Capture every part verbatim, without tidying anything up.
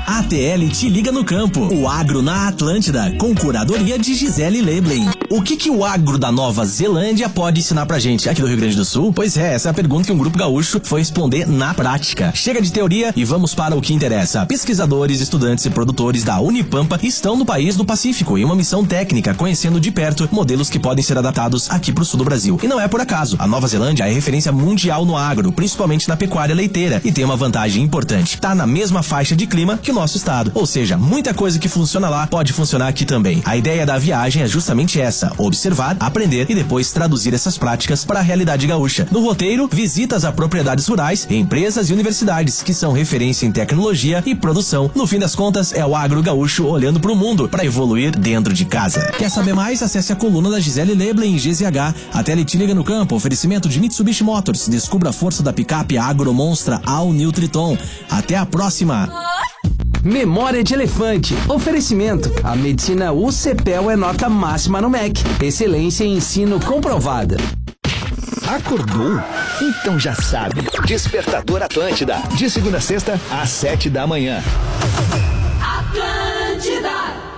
A T L te liga no campo. O agro na Atlântida, com curadoria de Gisele Leblin. O que que o agro da Nova Zelândia pode ensinar pra gente aqui do Rio Grande do Sul? Pois é, essa é a pergunta que um grupo gaúcho foi responder na prática. Chega de teoria e vamos para o que interessa. Pesquisadores, estudantes e produtores da Unipampa estão no país do Pacífico em uma missão técnica, conhecendo de perto modelos que podem ser adaptados aqui pro sul do Brasil. E não é por acaso. A Nova Zelândia é referência mundial no agro, principalmente na pecuária leiteira, e tem uma vantagem importante. Tá na mesma faixa de clima que o nosso estado. Ou seja, muita coisa que funciona lá pode funcionar aqui também. A ideia da viagem é justamente essa: observar, aprender e depois traduzir essas práticas para a realidade gaúcha. No roteiro, visitas a propriedades rurais, empresas e universidades que são referência em tecnologia e produção. No fim das contas, é o agro gaúcho olhando para o mundo para evoluir dentro de casa. Quer saber mais? Acesse a coluna da Gisele Leblin em G Z H. A Tele te liga no campo. Oferecimento de Mitsubishi Motors. Descubra a força da picape Agro Monstra All New Triton. Até a próxima! Memória de Elefante. Oferecimento. A medicina U C P E L é nota máxima no M E C. Excelência em ensino comprovada. Acordou? Então já sabe. Despertador Atlântida. De segunda a sexta, às sete da manhã. Atlântida.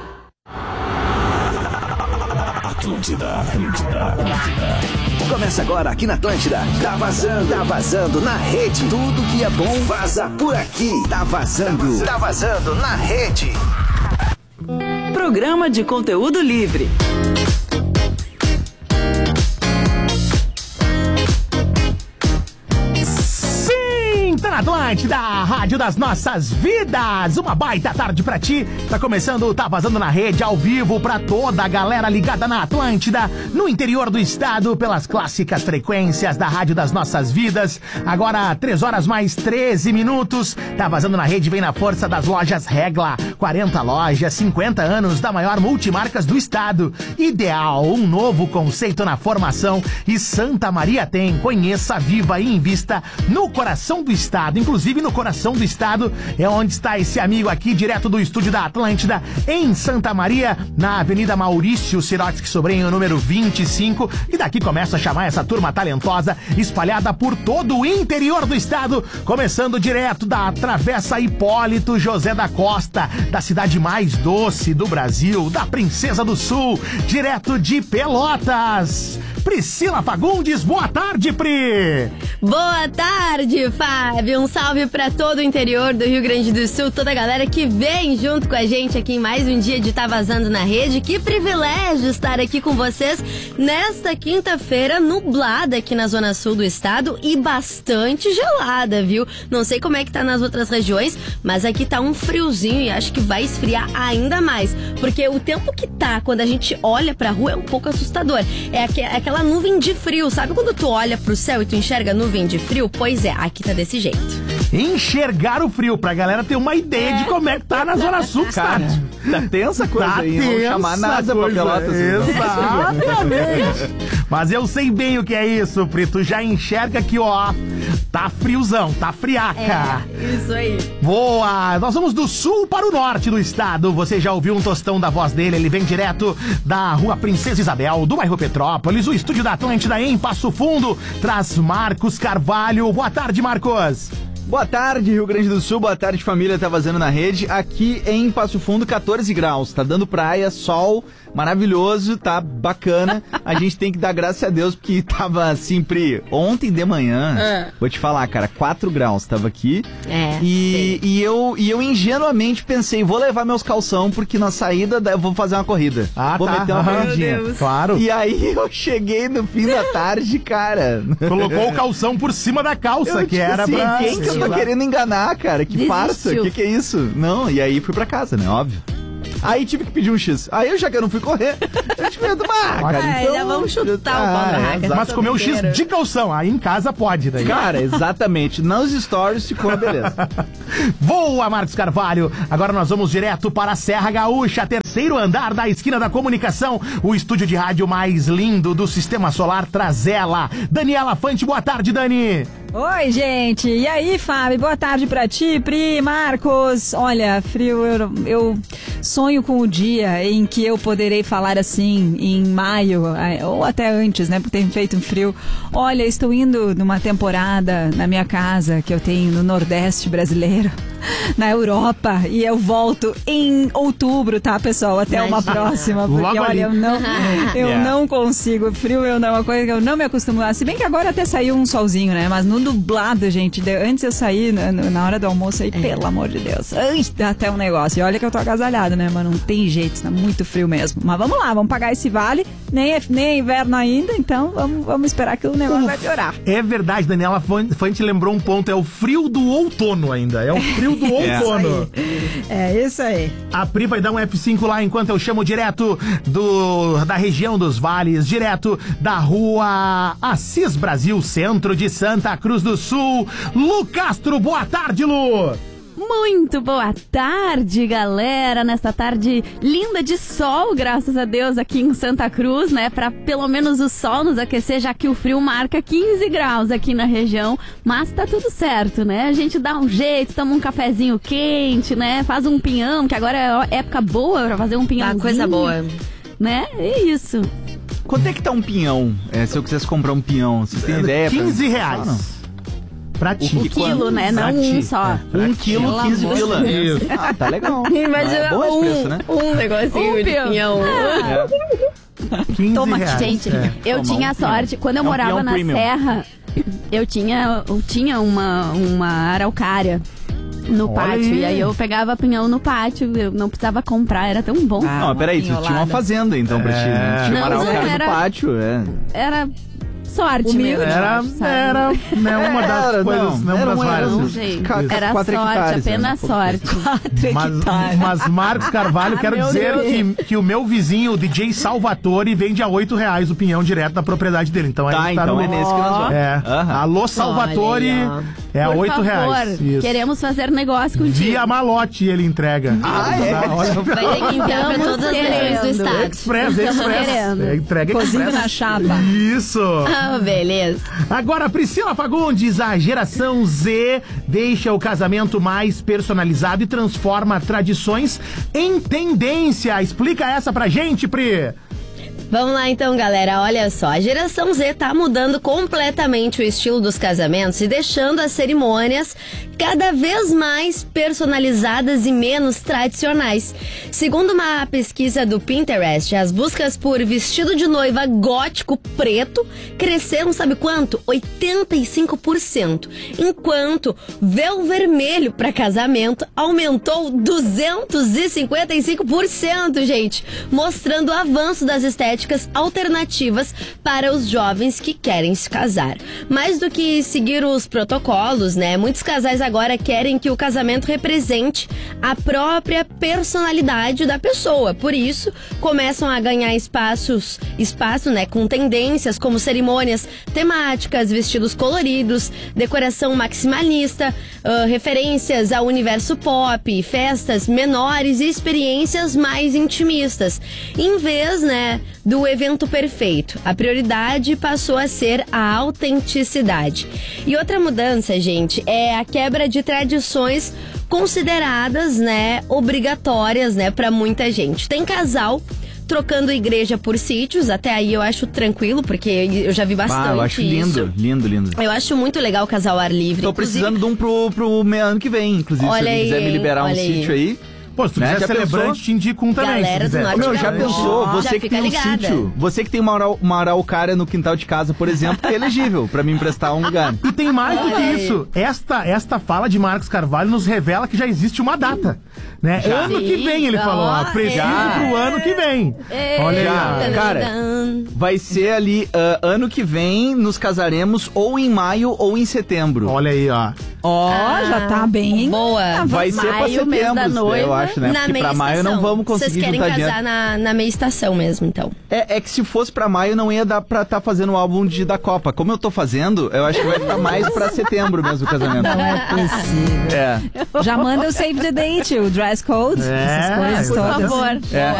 Atlântida, Atlântida, Atlântida. Começa agora aqui na Atlântida. Tá vazando, tá vazando na rede. Tudo que é bom vaza por aqui. Tá vazando, tá vazando na rede. Programa de conteúdo livre. Tá na Atlântida, a rádio das nossas vidas. Uma baita tarde pra ti. Tá começando o Tá Vazando na Rede, ao vivo pra toda a galera ligada na Atlântida, no interior do estado, pelas clássicas frequências da rádio das nossas vidas. Agora, três horas mais treze minutos. Tá Vazando na Rede vem na força das lojas Regla. quarenta lojas, cinquenta anos da maior multimarcas do estado. Ideal, um novo conceito na formação. E Santa Maria tem. Conheça, viva e invista no coração do estado. Inclusive no coração do estado é onde está esse amigo aqui, direto do estúdio da Atlântida, em Santa Maria, na Avenida Maurício Sirotsky Sobrinho, número vinte e cinco. E daqui começa a chamar essa turma talentosa, espalhada por todo o interior do estado, começando direto da Travessa Hipólito José da Costa, da cidade mais doce do Brasil, da Princesa do Sul, direto de Pelotas. Priscila Fagundes, boa tarde, Pri! Boa tarde, Fábio! Um salve pra todo o interior do Rio Grande do Sul, toda a galera que vem junto com a gente aqui em mais um dia de Tá Vazando na Rede. Que privilégio estar aqui com vocês nesta quinta-feira nublada aqui na zona sul do estado e bastante gelada, viu? Não sei como é que tá nas outras regiões, mas aqui tá um friozinho e acho que vai esfriar ainda mais, porque o tempo que tá quando a gente olha pra rua é um pouco assustador. É aquela Aquela nuvem de frio, sabe quando tu olha pro céu e tu enxerga nuvem de frio? Pois é, aqui tá desse jeito. Enxergar o frio, pra galera ter uma ideia é. de como é que tá na Zona Sul, cara. Tá tensa a coisa tá aí, não chamar nada pra Pelotas. Exatamente. Mas eu sei bem o que é isso, Pri. Tu já enxerga que, ó, tá friozão, tá friaca. É, isso aí. Boa! Nós vamos do sul para o norte do estado. Você já ouviu um tostão da voz dele? Ele vem direto da Rua Princesa Isabel, do bairro Petrópolis, o estúdio da Atlântida em Passo Fundo. Traz Marcos Carvalho. Boa tarde, Marcos. Boa tarde, Rio Grande do Sul, boa tarde, família, tá vazando na rede. Aqui em Passo Fundo, catorze graus, tá dando praia, sol, maravilhoso, tá bacana. A gente tem que dar graças a Deus, porque tava assim, Pri, ontem de manhã, é. vou te falar, cara, quatro graus, tava aqui. É, e, e, eu, e eu ingenuamente pensei, vou levar meus calção, porque na saída eu vou fazer uma corrida. Ah, vou tá. meter uma corridinha. Claro. E aí eu cheguei no fim da tarde, cara. Colocou o calção por cima da calça, eu, que tipo era assim, pra... Quem que eu tô querendo enganar, cara? Que Desistiu. farsa, o que que é isso? Não, e aí fui pra casa, né? Óbvio. Aí tive que pedir um X. Aí eu já que eu não fui correr, eu tive medo, ah, cara, é, então... já vamos chutar ah, o pau na raca. Mas comeu um X de calção, aí em casa pode, daí. Cara, exatamente. Nos stories ficou a beleza. Boa, Marcos Carvalho. Agora nós vamos direto para a Serra Gaúcha, terceiro andar da esquina da comunicação, o estúdio de rádio mais lindo do Sistema Solar traz ela. Daniela Fante, boa tarde, Dani. Oi, gente. E aí, Fábio? Boa tarde pra ti, Pri, Marcos. Olha, frio, eu, eu sonho com o dia em que eu poderei falar assim, em maio, ou até antes, né, porque tem feito um frio. Olha, estou indo numa temporada na minha casa que eu tenho no Nordeste brasileiro. na Europa e eu volto em outubro, tá, pessoal? Até Imagina. uma próxima, porque Logo olha, ali. eu não, eu Yeah. não consigo. Frio eu não, é uma coisa que eu não me acostumo lá. Se bem que agora até saiu um solzinho, né? Mas no dublado, gente, de- antes eu saí na, na hora do almoço aí, pelo amor de Deus, ai, dá até um negócio. E olha que eu tô agasalhada, né? Mas não tem jeito, tá muito frio mesmo. Mas vamos lá, vamos pagar esse vale. Nem é, nem é inverno ainda, então vamos, vamos esperar que o negócio vai piorar. É verdade, Daniela Fante lembrou um ponto, é o frio do outono ainda, é o frio do outono. É isso aí. A Pri vai dar um F cinco lá enquanto eu chamo direto do, da região dos vales, direto da rua Assis Brasil, centro de Santa Cruz do Sul. Lu Castro, boa tarde, Lu! Muito boa tarde, galera, nesta tarde linda de sol, graças a Deus, aqui em Santa Cruz, né, pra pelo menos o sol nos aquecer, já que o frio marca quinze graus aqui na região, mas tá tudo certo, né, a gente dá um jeito, toma um cafezinho quente, né, faz um pinhão, que agora é época boa pra fazer um pinhãozinho. Tá, coisa boa. Né, é isso. Quanto é que tá um pinhão? É, se eu quisesse comprar um pinhão, vocês têm ideia? quinze Pra- reais. Ah, não. Pra ti. O quilo, né, Pra não ti. um só. Um quilo, quinze pila. Isso. Ah, tá legal. Imagina é bom esse um, preço, né? um negocinho Um de pinhão. pinhão. quinze Toma, reais. gente, É. eu Toma, tinha um pinhão. sorte, quando eu É um morava pinhão na premium. serra, eu tinha, eu tinha uma, uma araucária no Olha pátio, aí. e aí eu pegava pinhão no pátio, eu não precisava comprar, era tão bom. Ah, Não, mas peraí, tu tinha uma pinholada. fazenda então pra ti, né? Tu tinha uma Não, araucária era- no pátio, é. Era sorte Humilde. mesmo, Era, sabe? era né, uma das Era, coisas, não, não, era uma das um- era várias. um- Não, gente, Ca- era quatro sorte, hectares, né? apenas sorte. Mas, mas Marcos Carvalho, quero Meu dizer Deus. que, que o meu vizinho, o D J Salvatore, vende a oito reais o pinhão direto da propriedade dele. Então, Tá, aí então no- é nesse que nós vamos. É. Aham. Alô, Salvatore, Olha é a Por oito favor, reais. Isso. queremos fazer negócio contigo. Via malote ele entrega. Ah, é? Tá, olha, Vai ter que enviar pra todas as regiões do estado. Express, Estamos Express. querendo. É, entrega Cozido Express. na chapa. Isso. Ah, beleza. Agora, Priscila Fagundes, a geração Z deixa o casamento mais personalizado e transforma tradições em tendência. Explica essa pra gente, Pri. Vamos lá então, galera. Olha só, a geração Z tá mudando completamente o estilo dos casamentos e deixando as cerimônias cada vez mais personalizadas e menos tradicionais. Segundo uma pesquisa do Pinterest, as buscas por vestido de noiva gótico preto cresceram, sabe quanto? oitenta e cinco por cento. Enquanto véu vermelho para casamento aumentou duzentos e cinquenta e cinco por cento, gente, mostrando o avanço das estéticas alternativas para os jovens que querem se casar. Mais do que seguir os protocolos, né? Muitos casais agora querem que o casamento represente a própria personalidade da pessoa. Por isso, começam a ganhar espaços, espaço, né, com tendências como cerimônias temáticas, vestidos coloridos, decoração maximalista, uh, referências ao universo pop, festas menores e experiências mais intimistas. Em vez, né, do evento perfeito, a prioridade passou a ser a autenticidade. E outra mudança, gente, é a quebra de tradições consideradas, né, obrigatórias, né, para muita gente. Tem casal trocando igreja por sítios, até aí eu acho tranquilo, porque eu já vi bastante Ah, eu acho isso. lindo, lindo, lindo. Eu acho muito legal o casal ar livre. Tô Inclusive, precisando de um pro, pro me- ano que vem, inclusive. Olha se alguém quiser aí, me liberar um olha aí. sítio aí. Pô, se tu Né? quiser Já celebrante, pensou? te indico um também. Galera se do quiser. Norte Meu, já Gaúcho. pensou? Já Você que fica tem um ligada. sítio, você que tem uma, arau- uma araucária no quintal de casa, por exemplo, é elegível pra me emprestar um lugar. E tem mais do que Olha aí. isso. Esta, esta fala de Marcos Carvalho nos revela que já existe uma data. Né? Ano Sim. que vem, ele falou. Ó, Ah, preciso é. pro ano que vem. Olha aí. Já. ó. Cara, vai ser ali, ah, ano que vem, nos casaremos ou em maio ou em setembro. Olha aí, ó. Ó, já tá bem. Boa. Vai ser pra Maio, mês da setembro, noiva, eu acho, né? Na Porque meia pra maio estação. não vamos conseguir Vocês querem juntar casar dinheiro. na, na meia estação mesmo, então. É, é que se fosse pra maio não ia dar pra estar fazendo o álbum de, da Copa. Como eu tô fazendo, eu acho que vai ficar mais pra setembro mesmo o casamento. Não é possível. É. Já manda o save the date, o dress code, É, essas coisas por todas. Por favor. É.